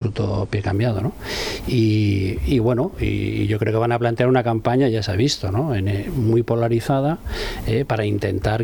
absoluto pie cambiado, ¿no? Y bueno, y yo creo que van a plantear una campaña, ya se ha visto, ¿no? Muy polarizada, para intentar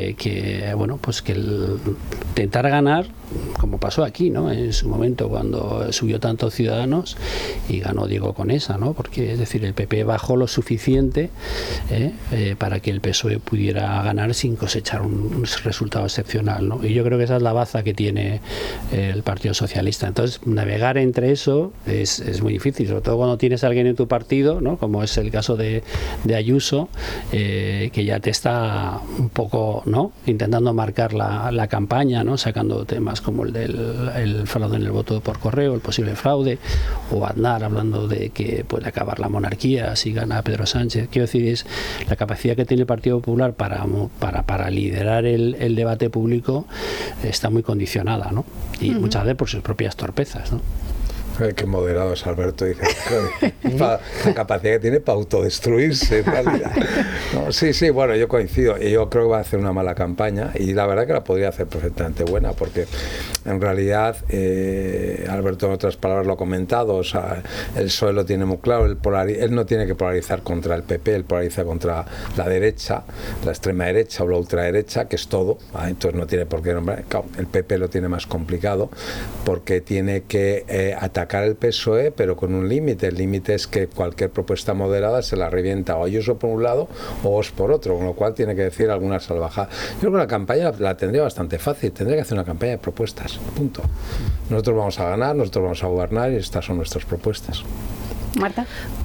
intentar ganar, como pasó aquí, ¿no? En su momento, cuando subió tanto Ciudadanos y ganó Diego Conesa, ¿no? Porque, es decir, el PP bajó lo suficiente para que el PSOE pudiera ganar sin cosechar un resultado excepcional, ¿no? Y yo creo que esa es la baza que tiene el Partido Socialista. Entonces, navegar entre eso es muy difícil, sobre todo cuando tienes a alguien en tu partido, ¿no? Como es el caso de Ayuso, que ya te está un poco, ¿no? Intentando marcar la campaña, ¿no? Sacando temas como el fraude en el voto por correo, el posible fraude, o Aznar hablando de que puede acabar la monarquía si gana Pedro Sánchez. Quiero decir, es la capacidad que tiene el Partido Popular para liderar el debate público está muy condicionada, ¿no? Y muchas veces por sus propias torpezas, ¿no? Qué moderado es Alberto, dice. La capacidad que tiene para autodestruirse, en realidad. No, sí, bueno, yo coincido. Yo creo que va a hacer una mala campaña y la verdad que la podría hacer perfectamente buena, porque en realidad, Alberto en otras palabras lo ha comentado, o sea, el PSOE lo tiene muy claro, él no tiene que polarizar contra el PP, él polariza contra la derecha, la extrema derecha o la ultraderecha, que es todo, entonces no tiene por qué nombrar. Claro, el PP lo tiene más complicado porque tiene que atacar el PSOE, pero con un límite. El límite es que cualquier propuesta moderada se la revienta o Ayuso por un lado o Os por otro, con lo cual tiene que decir alguna salvajada. Yo creo que la campaña la tendría bastante fácil, tendría que hacer una campaña de propuestas, punto. Nosotros vamos a ganar, nosotros vamos a gobernar y estas son nuestras propuestas. Marta.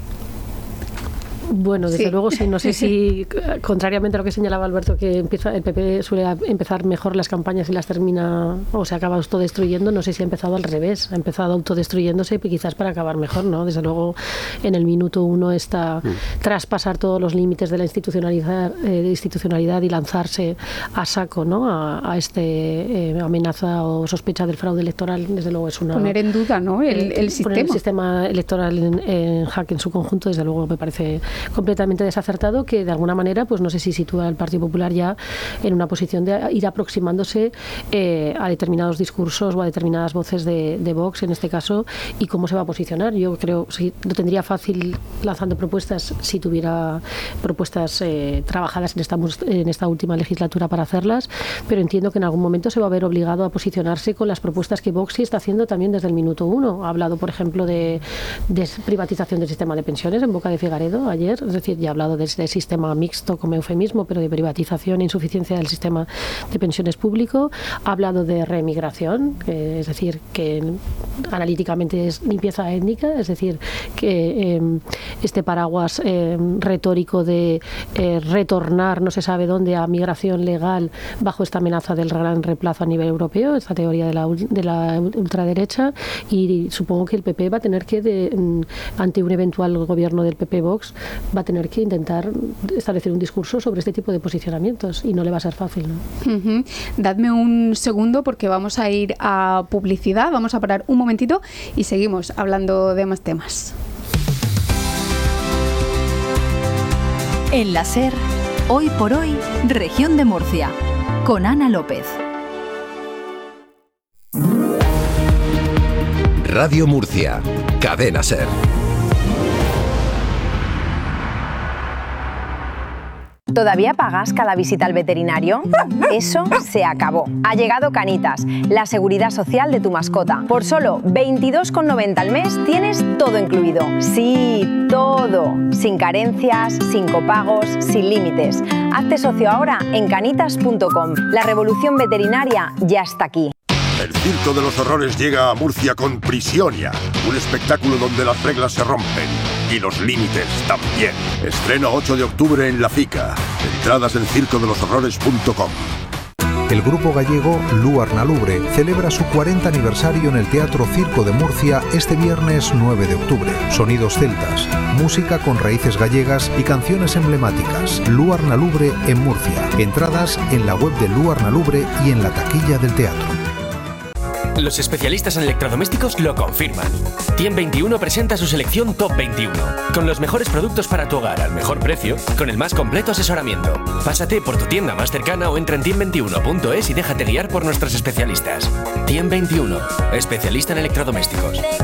Bueno, desde luego sí, no sé si, contrariamente a lo que señalaba Alberto, que el PP suele empezar mejor las campañas y las termina o se acaba autodestruyendo, no sé si ha empezado al revés, ha empezado autodestruyéndose quizás para acabar mejor, ¿no? Desde luego en el minuto 1 está traspasar todos los límites de la institucionalidad y lanzarse a saco, ¿no? A este amenaza o sospecha del fraude electoral, desde luego es una... Poner en duda, ¿no? el sistema. Poner el sistema electoral en jaque en su conjunto, desde luego me parece completamente desacertado, que de alguna manera, pues no sé si sitúa al Partido Popular ya en una posición de ir aproximándose a determinados discursos o a determinadas voces de Vox, en este caso, y cómo se va a posicionar. Yo creo que lo tendría fácil lanzando propuestas si tuviera propuestas trabajadas en esta última legislatura para hacerlas, pero entiendo que en algún momento se va a ver obligado a posicionarse con las propuestas que Vox sí está haciendo también desde el minuto 1. Ha hablado, por ejemplo, de privatización del sistema de pensiones en boca de Figaredo ayer, es decir, ya ha hablado de sistema mixto como eufemismo, pero de privatización e insuficiencia del sistema de pensiones público. Ha hablado de reemigración, es decir, que analíticamente es limpieza étnica, es decir, que este paraguas retórico de retornar no se sabe dónde a migración legal bajo esta amenaza del gran reemplazo a nivel europeo, esta teoría de la ultraderecha, y supongo que el PP va a tener que, ante un eventual gobierno del PP-Vox, va a tener que intentar establecer un discurso sobre este tipo de posicionamientos y no le va a ser fácil, ¿no? Dadme un segundo porque vamos a ir a publicidad, vamos a parar un momentito y seguimos hablando de más temas. En la SER, hoy por hoy, Región de Murcia, con Ana López. Radio Murcia, Cadena SER. ¿Todavía pagas cada visita al veterinario? Eso se acabó. Ha llegado Canitas, la seguridad social de tu mascota. Por solo 22,90 al mes tienes todo incluido. Sí, todo. Sin carencias, sin copagos, sin límites. Hazte socio ahora en canitas.com. La revolución veterinaria ya está aquí. El Circo de los Horrores llega a Murcia con Prisionia, un espectáculo donde las reglas se rompen y los límites también. Estreno 8 de octubre en La Fica. Entradas en circodeloshorrores.com. El grupo gallego Luar na Lubre celebra su 40 aniversario en el Teatro Circo de Murcia este viernes 9 de octubre. Sonidos celtas, música con raíces gallegas y canciones emblemáticas. Luar na Lubre en Murcia. Entradas en la web de Luar na Lubre y en la taquilla del teatro. Los especialistas en electrodomésticos lo confirman. Tiem21 presenta su selección Top 21, con los mejores productos para tu hogar al mejor precio, con el más completo asesoramiento. Pásate por tu tienda más cercana o entra en tiem21.es y déjate guiar por nuestros especialistas. Tiem21, especialista en electrodomésticos.